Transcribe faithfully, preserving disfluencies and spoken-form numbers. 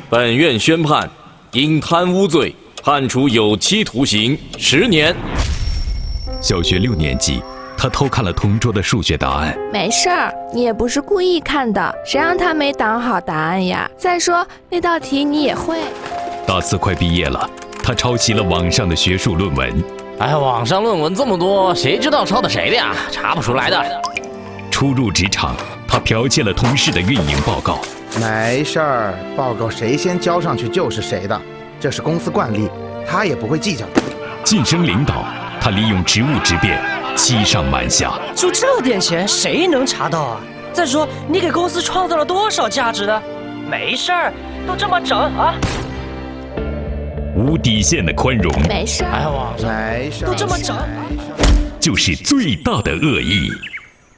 本院宣判，因贪污罪判处有期徒刑十年。 小学六年级，他偷看了同桌的数学答案。 没事儿，你也不是故意看的，谁让他没挡好答案呀？再说那道题你也会。 大四快毕业了，他抄袭了网上的学术论文。 哎，网上论文这么多，谁知道抄的谁的呀？查不出来的。 初入职场，他剽窃了同事的运营报告。 没事儿，报告谁先交上去就是谁的，这是公司惯例，他也不会计较的。 晋升领导，他利用职务之便欺上瞒下。 就这点钱，谁能查到啊？再说，你给公司创造了多少价值呢？没事儿，都这么整啊！ 无底线的宽容， 没事儿， 哎，网上没事儿， 都这么整， 就是最大的恶意。